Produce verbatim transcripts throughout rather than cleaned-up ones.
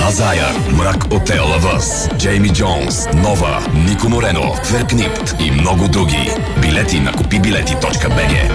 Базая, Мрак от Ел Авъс, Джейми Джонс, Нова, Нико Морено, Феркнипт и много други. Билети на купи билети точка би джи.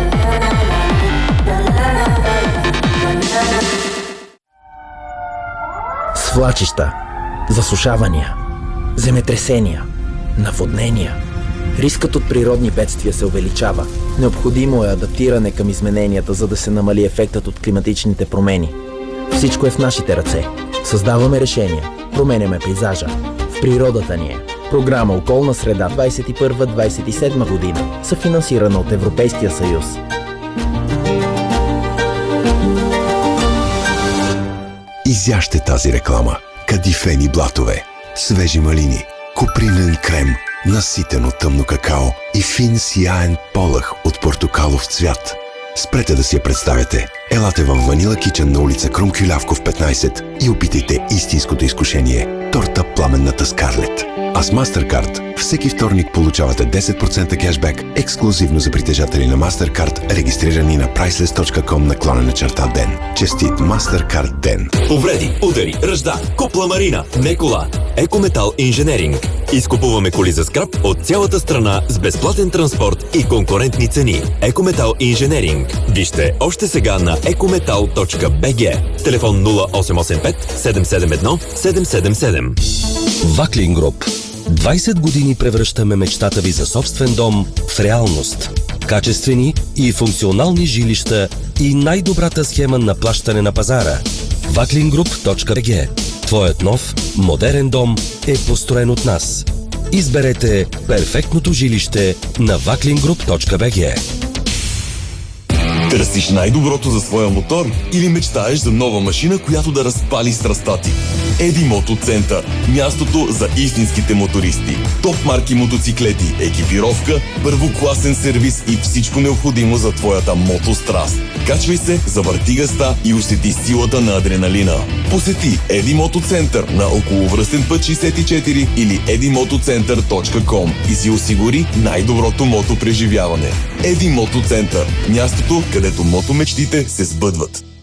Свлачища, засушавания, земетресения, наводнения. Рискът от природни бедствия се увеличава. Необходимо е адаптиране към измененията, за да се намали ефектът от климатичните промени. Всичко е в нашите ръце. Създаваме решения, променяме пейзажа. В природата ни е. Програма Околна среда двадесет и първа - двадесет и седма година, съфинансирана от Европейския съюз. Изяще тази реклама. Кадифени блатове, свежи малини, купринен крем, наситено тъмно какао и фин сияен полъх от портокалов цвят. Спрете да си я представяте. Елате в Ванила Кичън на улица Крум Кюлявков петнадесет и опитайте истинското изкушение – торта Пламенната Скарлет. А с MasterCard всеки вторник получавате десет процента кешбек ексклюзивно за притежатели на MasterCard, регистрирани на priceless точка ком наклонена черта ден. Честит MasterCard ден! Повреди, удари, ръжда, купла марина, не кола. Екометал Инженеринг. Изкупуваме коли за скрап от цялата страна с безплатен транспорт и конкурентни цени. Екометал Инженеринг. Вижте още сега на екометал точка би джи. Телефон нула осем осем пет седем седем едно седем седем седем. Ваклин Груп. двадесет години превръщаме мечтата ви за собствен дом в реалност. Качествени и функционални жилища и най-добрата схема на плащане на пазара. ваклин груп точка би джи. Твоят нов, модерен дом е построен от нас. Изберете перфектното жилище на ваклин груп точка би джи. Търсиш най-доброто за своя мотор или мечтаеш за нова машина, която да разпали страстта ти? Еди Мото Център. Мястото за истинските мотористи. Топ марки мотоциклети, екипировка, първокласен сервис и всичко необходимо за твоята мотостраст. Качвай се, завърти газта и усети силата на адреналина. Посети Еди Мото Център на околовръстен път шейсет и четири или еди мотоцентър точка ком и си осигури най-доброто мото преживяване. Еди Мото Център. Мястото, където мотомечтите се сбъдват.